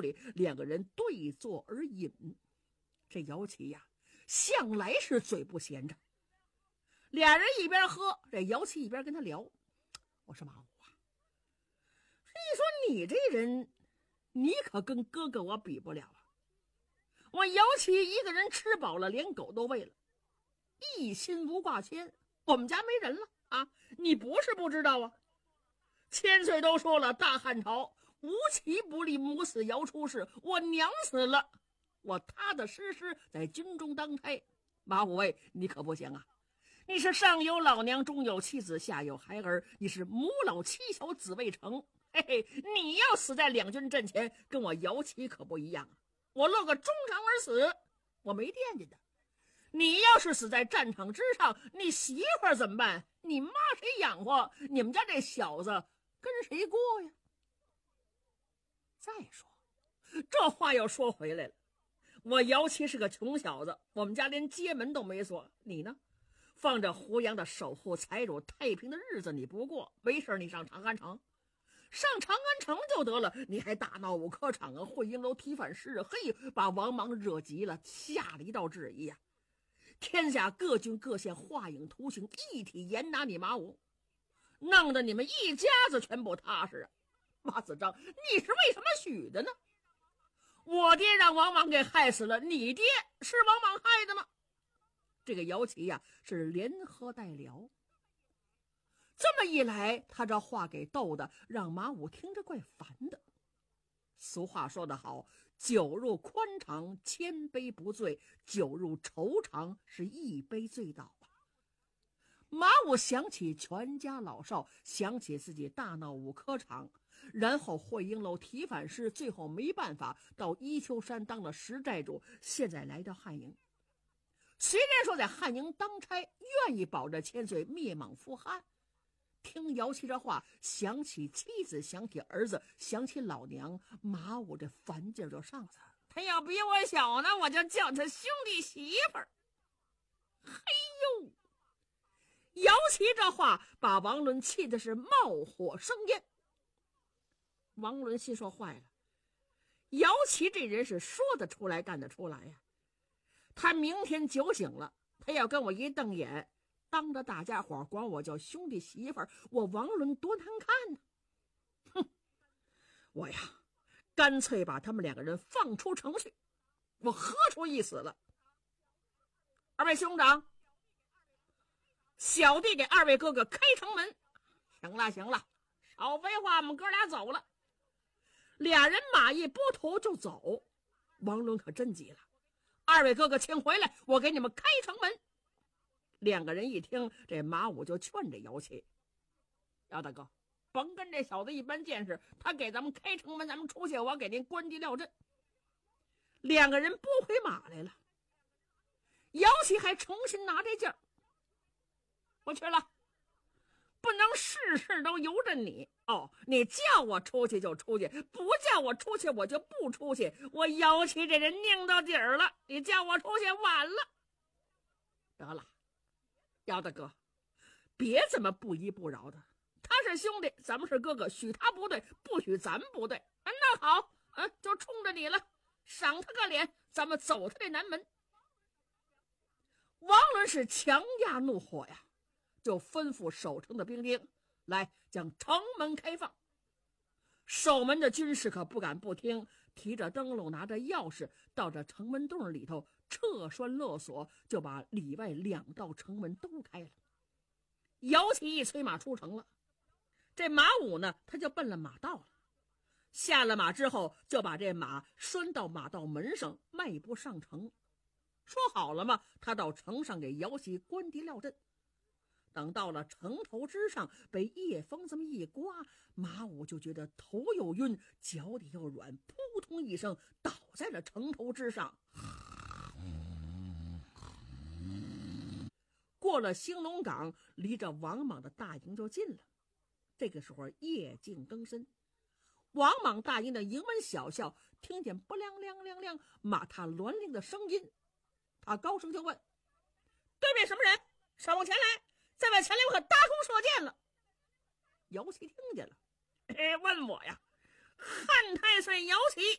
里，两个人对坐而饮。这姚琦呀，向来是嘴不闲着。俩人一边喝，这姚琦一边跟他聊。我说马武啊，你说你这人，你可跟哥哥我比不了啊。我姚琦一个人吃饱了，连狗都喂了，一心无挂牵。我们家没人了啊！你不是不知道啊。千岁都说了，大汉朝无奇不立，母死姚出世。我娘死了，我踏踏实实在军中当差。马五卫，你可不行啊！你是上有老娘，中有妻子，下有孩儿，你是母老妻小子未成。嘿嘿，你要死在两军阵前，跟我姚琦可不一样啊！我落个忠肠而死，我没惦记的。你要是死在战场之上，你媳妇儿怎么办？你妈谁养活？你们家这小子跟谁过呀？再说，这话又说回来了，我姚琦是个穷小子，我们家连街门都没锁。你呢？放着胡杨的守护财主，太平的日子你不过，没事你上长安城，上长安城就得了，你还大闹武科场啊，会英楼提反诗啊，嘿，把王莽惹急了，下了一道旨意啊，天下各郡各县画影图形，一体严拿你马武，弄得你们一家子全部踏实啊！马子章，你是为什么许的呢？我爹让王莽给害死了，你爹是王莽害的吗？这个姚琦呀，是连喝带聊。这么一来，他这话给逗的，让马武听着怪烦的。俗话说得好，酒入宽肠千杯不醉，酒入愁肠是一杯醉倒啊。马武想起全家老少，想起自己大闹武科场，然后会英楼提反诗，最后没办法到伊丘山当了石寨主，现在来到汉营。虽然说在汉营当差，愿意保着千岁灭莽复汉，听姚琦这话，想起妻子，想起儿子，想起老娘，马武这烦劲就上来了。他要比我小呢，我就叫他兄弟媳妇儿。嘿呦！姚琦这话把王伦气的是冒火生烟。王伦心说坏了，姚琦这人是说得出来干得出来呀。他明天酒醒了，他要跟我一瞪眼，当着大家伙管我叫兄弟媳妇儿，我王伦多难看呢！哼，我呀，干脆把他们两个人放出城去，我喝出一死了。二位兄长，小弟给二位哥哥开城门。行了行了，少废话，我们哥俩走了。俩人马一拨头就走。王伦可真急了，二位哥哥请回来，我给你们开城门。两个人一听，这马武就劝这姚琦，姚大哥，甭跟这小子一般见识，他给咱们开城门，咱们出去，我给您关地撂阵。两个人拨回马来了，姚琦还重新拿这劲儿，我去了，不能事事都由着你哦！你叫我出去就出去，不叫我出去我就不出去。我姚琦这人拧到底儿了，你叫我出去晚了。得了，姚大哥，别这么不依不饶的。他是兄弟，咱们是哥哥，许他不对，不许咱们不对。那好，就冲着你了，赏他个脸，咱们走他这南门。王伦是强压怒火呀，就吩咐守城的兵丁来将城门开放。守门的军士可不敢不听，提着灯笼拿着钥匙到这城门洞里头撤栓勒锁，就把里外两道城门都开了。姚琦一催马出城了，这马武呢，他就奔了马道了。下了马之后，就把这马拴到马道门上，迈步上城。说好了嘛，他到城上给姚琦关敌撂阵。等到了城头之上，被夜风这么一刮，马武就觉得头又晕，脚底又软，扑通一声倒在了城头之上。过了兴隆岗，离着王莽的大营就近了。这个时候夜静更深，王莽大营的营门小校听见不亮亮亮亮马踏銮铃的声音，他高声就问：对面什么人？少往前来，在外前来，我可搭弓射箭了。姚琦听见了，问我呀，汉太岁姚琦